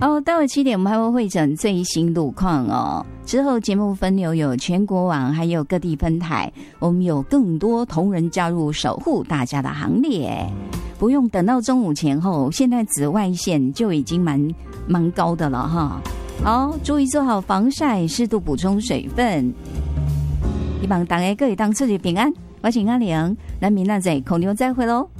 好，到了7点，我们还会会诊最新路况哦。之后节目分流有全国网，还有各地分台，我们有更多同仁加入守护大家的行列，不用等到中午前后，现在紫外线就已经蛮高的了哈。好，注意做好防晒，适度补充水分，希望大家各位当自己平安。我是阿玲，咱明仔载空中再会喽。